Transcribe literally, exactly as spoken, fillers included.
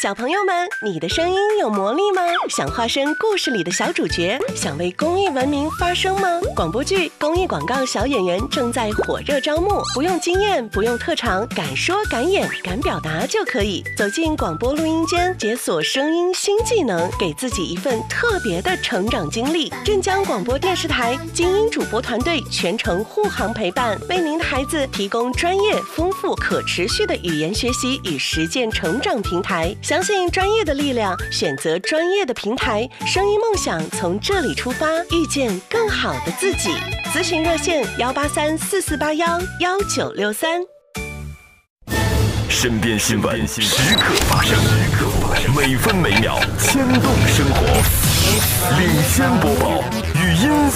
小朋友们，你的声音有魔力吗？想化身故事里的小主角，想为公益文明发声吗？广播剧、公益广告小演员正在火热招募，不用经验，不用特长，敢说敢演敢表达就可以。走进广播录音间，解锁声音新技能，给自己一份特别的成长经历。镇江广播电视台精英主播团队全程护航陪伴，为您的孩子提供专业、丰富、可持续的语言学习与实践成长平台。相信专业的力量，选择专业的平台，声音梦想从这里出发，遇见更好的自己。咨询热线幺八三四四八幺幺九六三。 身边新闻时刻发生，每分每秒牵动生活。领先播报，语音